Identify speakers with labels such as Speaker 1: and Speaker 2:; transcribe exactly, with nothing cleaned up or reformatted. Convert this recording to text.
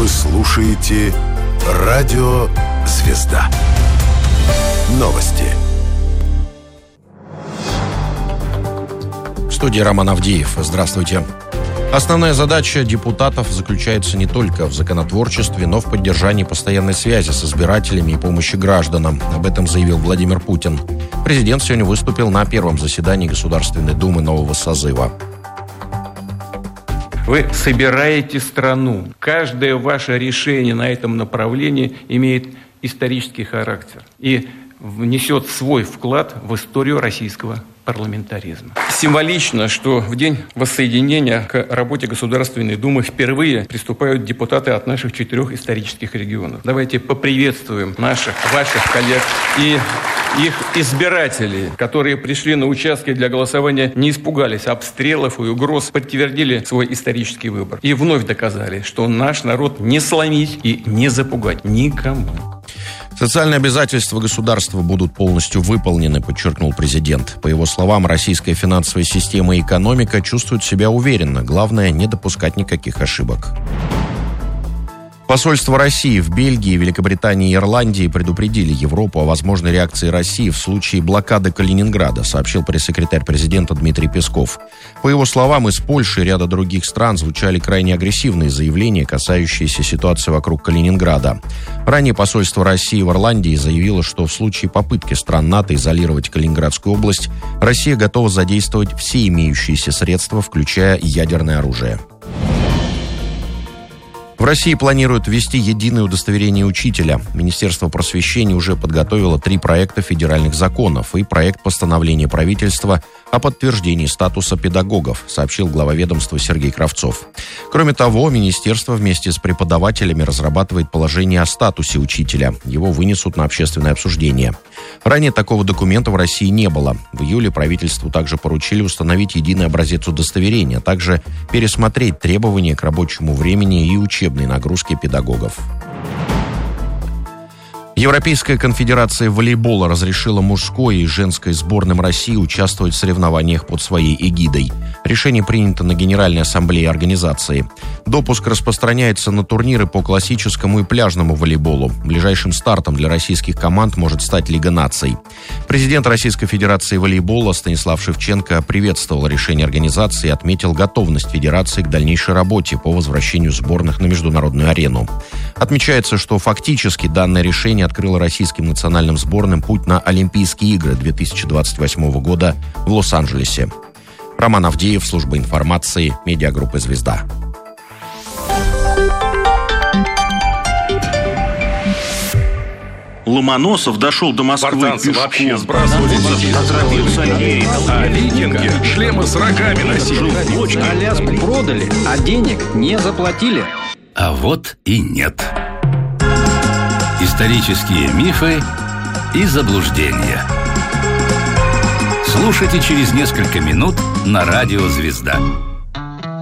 Speaker 1: Вы слушаете Радио Звезда. Новости.
Speaker 2: В студии Роман Авдеев. Здравствуйте. Основная задача депутатов заключается не только в законотворчестве, но в поддержании постоянной связи с избирателями и помощи гражданам. Об этом заявил Владимир Путин. Президент сегодня выступил на первом заседании Государственной Думы нового созыва.
Speaker 3: Вы собираете страну. Каждое ваше решение на этом направлении имеет исторический характер и внесет свой вклад в историю российского парламентаризма. Символично, что в день воссоединения к работе Государственной Думы впервые приступают депутаты от наших четырех исторических регионов. Давайте поприветствуем наших, ваших коллег и их избирателей, которые пришли на участки для голосования, не испугались обстрелов и угроз, подтвердили свой исторический выбор и вновь доказали, что наш народ не сломить и не запугать никому.
Speaker 2: Социальные обязательства государства будут полностью выполнены, подчеркнул президент. По его словам, российская финансовая система и экономика чувствуют себя уверенно. Главное, не допускать никаких ошибок. Посольства России в Бельгии, Великобритании и Ирландии предупредили Европу о возможной реакции России в случае блокады Калининграда, сообщил пресс-секретарь президента Дмитрий Песков. По его словам, из Польши и ряда других стран звучали крайне агрессивные заявления, касающиеся ситуации вокруг Калининграда. Ранее посольство России в Ирландии заявило, что в случае попытки стран НАТО изолировать Калининградскую область, Россия готова задействовать все имеющиеся средства, включая ядерное оружие. В России планируют ввести единое удостоверение учителя. Министерство просвещения уже подготовило три проекта федеральных законов и проект постановления правительства о подтверждении статуса педагогов, сообщил глава ведомства Сергей Кравцов. Кроме того, министерство вместе с преподавателями разрабатывает положение о статусе учителя. Его вынесут на общественное обсуждение. Ранее такого документа в России не было. В июле правительству также поручили установить единый образец удостоверения, а также пересмотреть требования к рабочему времени и учебной нагрузке педагогов. Европейская конфедерация волейбола разрешила мужской и женской сборным России участвовать в соревнованиях под своей эгидой. Решение принято на Генеральной ассамблее организации. Допуск распространяется на турниры по классическому и пляжному волейболу. Ближайшим стартом для российских команд может стать Лига наций. Президент Российской Федерации волейбола Станислав Шевченко приветствовал решение организации и отметил готовность Федерации к дальнейшей работе по возвращению сборных на международную арену. Отмечается, что фактически данное решение открыло российским национальным сборным путь на Олимпийские игры две тысячи двадцать восьмого года в Лос-Анджелесе. Роман Авдеев, служба информации, медиагруппы «Звезда».
Speaker 4: Ломоносов дошел до Москвы пешком.
Speaker 5: Вообще сбрасывали а викинги шлемы с рогами носили.
Speaker 6: Аляску продали, а денег не заплатили.
Speaker 7: А вот и нет. Исторические мифы и заблуждения. Слушайте через несколько минут на радио «Звезда».